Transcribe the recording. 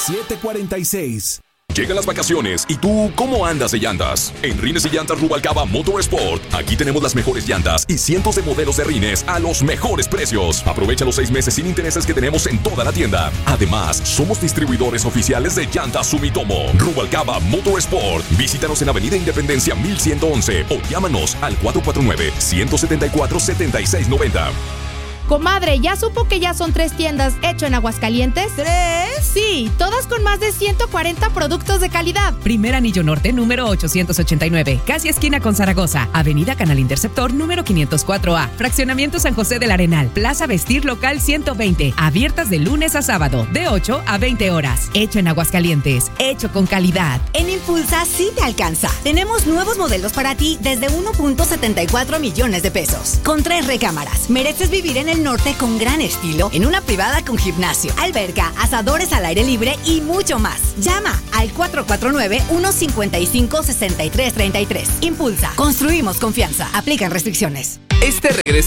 746. Llegan las vacaciones y tú, ¿cómo andas de llantas? En Rines y Llantas Rubalcaba Motorsport, aquí tenemos las mejores llantas y cientos de modelos de rines a los mejores precios. Aprovecha los 6 meses sin intereses que tenemos en toda la tienda. Además, somos distribuidores oficiales de Llantas Sumitomo. Rubalcaba Motorsport. Visítanos en Avenida Independencia 1111 o llámanos al 449-174-7690. Comadre, ¿ya supo que ya son 3 tiendas hecho en Aguascalientes? ¿3? Sí, todas con más de 140 productos de calidad. Primer Anillo Norte, número 889. Casi esquina con Zaragoza. Avenida Canal Interceptor, número 504A. Fraccionamiento San José del Arenal. Plaza Vestir Local 120. Abiertas de lunes a sábado, de 8 a 20 horas. Hecho en Aguascalientes. Hecho con calidad. En Impulsa sí te alcanza. Tenemos nuevos modelos para ti desde 1.74 millones de pesos. Con 3 recámaras. Mereces vivir en el norte con gran estilo, en una privada con gimnasio, alberca, asadores al aire libre y mucho más. Llama al 449-155-6333. Impulsa. Construimos confianza. Aplican restricciones. Este regreso